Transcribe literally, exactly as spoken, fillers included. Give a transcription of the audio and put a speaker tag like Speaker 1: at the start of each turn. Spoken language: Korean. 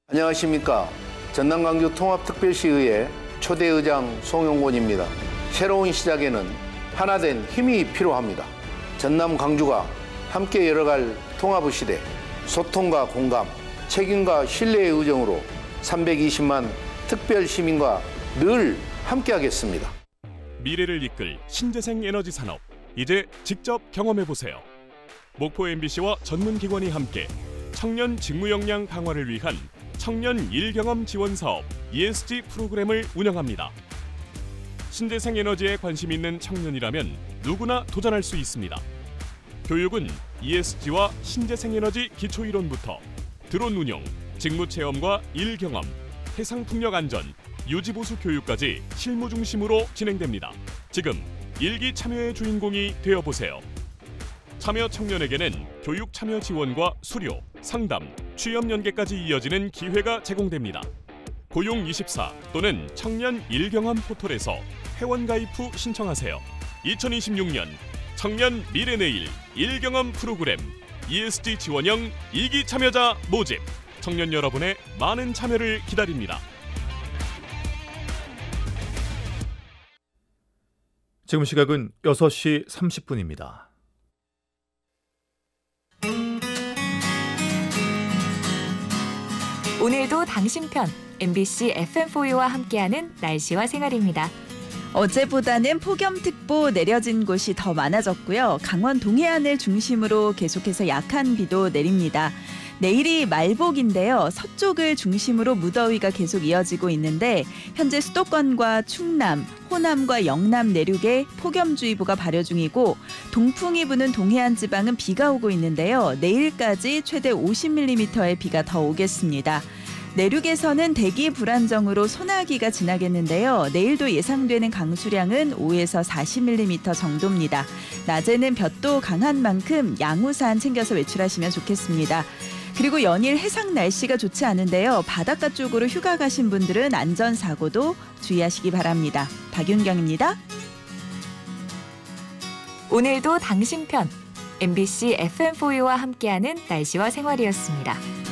Speaker 1: 안녕하십니까. 전남광주 통합특별시의회 초대의장 송영곤입니다. 새로운 시작에는 하나된 힘이 필요합니다. 전남 광주가 함께 열어갈 통합의 시대, 소통과 공감, 책임과 신뢰의 의정으로 삼백이십만 특별시민과 늘 함께하겠습니다.
Speaker 2: 미래를 이끌 신재생 에너지 산업, 이제 직접 경험해보세요. 목포 엠비씨와 전문기관이 함께 청년 직무 역량 강화를 위한 청년 일경험 지원 사업 이에스지 프로그램을 운영합니다. 신재생 에너지에 관심 있는 청년이라면 누구나 도전할 수 있습니다. 교육은 이에스지와 신재생 에너지 기초이론부터 드론 운용, 직무 체험과 일 경험, 해상 풍력 안전, 유지 보수 교육까지 실무 중심으로 진행됩니다. 지금 일기 참여의 주인공이 되어보세요. 참여 청년에게는 교육 참여 지원과 수료, 상담, 취업 연계까지 이어지는 기회가 제공됩니다. 고용이십사 또는 청년 일경험 포털에서 회원가입 후 신청하세요. 이천이십육 년 청년 미래내일 일경험 프로그램 이에스지 지원형 이기 참여자 모집. 청년 여러분의 많은 참여를 기다립니다.
Speaker 3: 지금 시각은 여섯 시 삼십 분입니다.
Speaker 4: 오늘도 당신 편 엠비씨 에프엠포유와 함께하는 날씨와 생활입니다.
Speaker 5: 어제보다는 폭염특보 내려진 곳이 더 많아졌고요. 강원 동해안을 중심으로 계속해서 약한 비도 내립니다. 내일이 말복인데요. 서쪽을 중심으로 무더위가 계속 이어지고 있는데 현재 수도권과 충남, 호남과 영남 내륙에 폭염주의보가 발효 중이고 동풍이 부는 동해안 지방은 비가 오고 있는데요. 내일까지 최대 오십 밀리미터의 비가 더 오겠습니다. 내륙에서는 대기 불안정으로 소나기가 지나겠는데요. 내일도 예상되는 강수량은 오에서 사십 밀리미터 정도입니다. 낮에는 볕도 강한 만큼 양우산 챙겨서 외출하시면 좋겠습니다. 그리고 연일 해상 날씨가 좋지 않은데요. 바닷가 쪽으로 휴가 가신 분들은 안전사고도 주의하시기 바랍니다. 박윤경입니다.
Speaker 4: 오늘도 당신 편 엠비씨 에프엠포유와 함께하는 날씨와 생활이었습니다.